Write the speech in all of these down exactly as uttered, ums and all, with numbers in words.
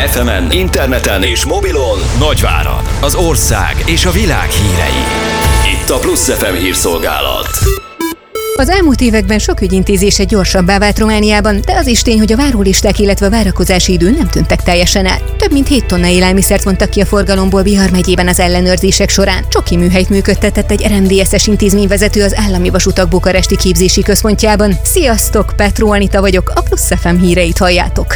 ef emen, interneten és mobilon Nagyvárad, az ország és a világ hírei. Itt a Plusz ef em hírszolgálat. Az elmúlt években sok ügyintézése gyorsabbá vált Romániában, de az is tény, hogy a várólisták, illetve a várakozási idő nem tűntek teljesen el. Több mint hét tonna élelmiszert vontak ki a forgalomból Bihar megyében az ellenőrzések során. Csoki műhelyt működtetett egy er em dé es-es intézményvezető az Állami Vasutak bukaresti képzési központjában. Sziasztok, Petró Anita vagyok, a Plusz ef em híreit halljátok.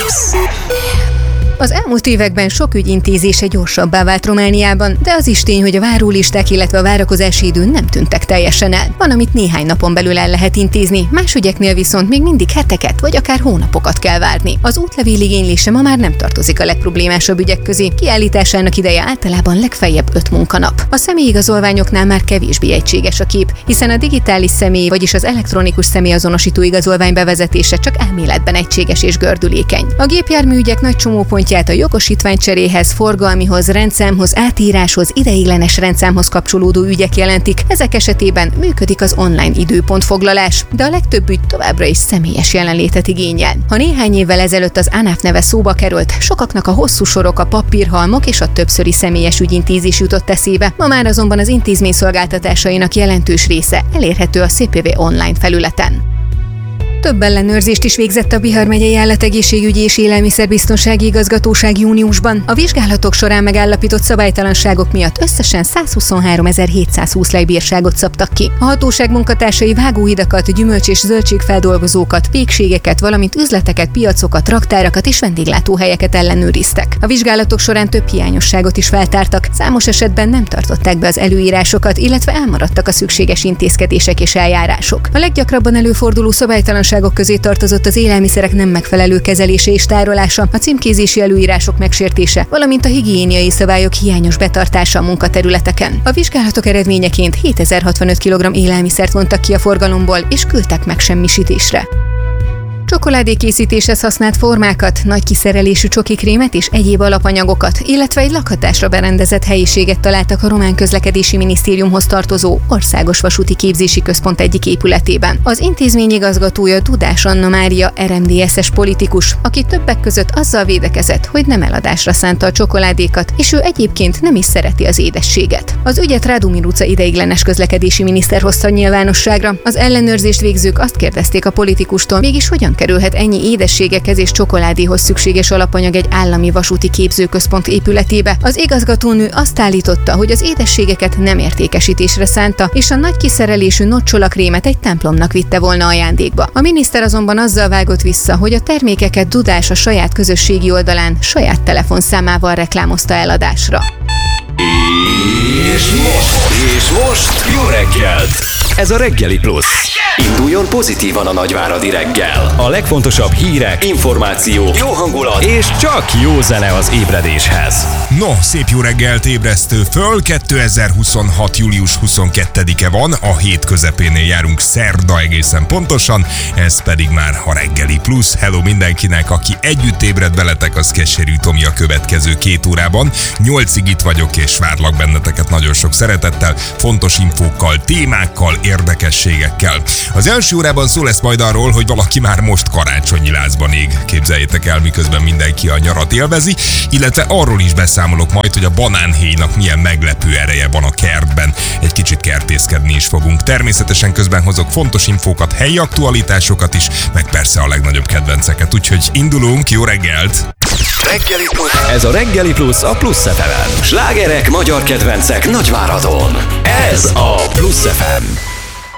Az elmúlt években sok ügyintézése gyorsabbá vált Romániában, de az is tény, hogy a várólisták, illetve a várakozási idő nem tűntek teljesen el. Van, amit néhány napon belül el lehet intézni, más ügyeknél viszont még mindig heteket vagy akár hónapokat kell várni. Az útlevél igénylése ma már nem tartozik a legproblémásabb ügyek közé, kiállításának ideje általában legfeljebb öt munkanap. A személyigazolványoknál már kevésbé egységes a kép, hiszen a digitális személy, vagyis az elektronikus személyazonosító igazolvány bevezetése csak elméletben egységes és gördülékeny. A gépjárműügyek nagy csomópontja a jogosítványcseréhez, forgalmihoz, rendszámhoz, átíráshoz, ideiglenes rendszámhoz kapcsolódó ügyek jelentik. Ezek esetében működik az online időpontfoglalás, de a legtöbb ügy továbbra is személyes jelenlétet igényel. Ha néhány évvel ezelőtt az ANAF neve szóba került, sokaknak a hosszú sorok, a papírhalmok és a többszöri személyes ügyintézés jutott eszébe. Ma már azonban az intézmény szolgáltatásainak jelentős része elérhető a cé pé vé online felületen. Több ellenőrzést is végzett a Bihar megyei Állategészségügyi és Élelmiszerbiztonsági Igazgatóság júniusban. A vizsgálatok során megállapított szabálytalanságok miatt összesen százhuszonháromezer-hétszázhúsz lejbírságot szabtak ki. A hatóság munkatársai vágóhidakat, gyümölcs- és zöldségfeldolgozókat, pékségeket, valamint üzleteket, piacokat, raktárakat és vendéglátóhelyeket ellenőriztek. A vizsgálatok során több hiányosságot is feltártak, számos esetben nem tartották be az előírásokat, illetve elmaradtak a szükséges intézkedések és eljárások. A leggyakrabban előforduló szabálytalanságok közé tartozott az élelmiszerek nem megfelelő kezelése és tárolása, a címkézési előírások megsértése, valamint a higiéniai szabályok hiányos betartása a munkaterületeken. A vizsgálatok eredményeként hétezer-hatvanöt kilogramm élelmiszert vontak ki a forgalomból és küldtek megsemmisítésre. Csokoládékészítéshez használt formákat, nagy kiszerelésű csokikrémet és egyéb alapanyagokat, illetve egy lakhatásra berendezett helyiséget találtak a Román Közlekedési Minisztériumhoz tartozó Országos Vasúti Képzési Központ egyik épületében. Az intézmény igazgatója Dudás Anna Mária er em dé es-es politikus, aki többek között azzal védekezett, hogy nem eladásra szánta a csokoládékat, és ő egyébként nem is szereti az édességet. Az ügyet Radomir utca ideiglenes közlekedési miniszter hozta nyilvánosságra. Az ellenőrzést végzők azt kérdezték a politikustól, mégis hogyan kerülhet ennyi édességekhez és csokoládéhoz szükséges alapanyag egy állami vasúti képzőközpont épületébe. Az igazgatónő azt állította, hogy az édességeket nem értékesítésre szánta, és a nagy kiszerelésű nocsolakrémet egy templomnak vitte volna ajándékba. A miniszter azonban azzal vágott vissza, hogy a termékeket Dudás a saját közösségi oldalán saját telefonszámával reklámozta eladásra. És most, és most jó reggelt! Ez a Reggeli Plusz. Induljon pozitívan a nagyváradi reggel. A legfontosabb hírek, információk, jó hangulat és csak jó zene az ébredéshez. No, szép jó reggelt, ébresztő föl. kétezer-huszonhat. július huszonkettedike van, a hét közepénél járunk, szerda egészen pontosan, ez pedig már a Reggeli Plusz. Hello mindenkinek, aki együtt ébred veletek, az Keserű Tomi a következő két órában. Nyolcig itt vagyok és várlak benneteket nagyon sok szeretettel, fontos infókkal, témákkal, érdekességekkel. Az első órában szó lesz majd arról, hogy valaki már most karácsonyi lázban ég. Képzeljétek el, miközben mindenki a nyarat élvezi, illetve arról is beszámolok majd, hogy a banánhéjnak milyen meglepő ereje van a kertben. Egy kicsit kertészkedni is fogunk. Természetesen közben hozok fontos infókat, helyi aktualitásokat is, meg persze a legnagyobb kedvenceket. Úgyhogy indulunk, jó reggelt! Reggeli Plusz. Ez a Reggeli Plusz a Plusz ef emen. Slágerek, magyar kedvencek Nagyváradon. Ez a Plusz ef em.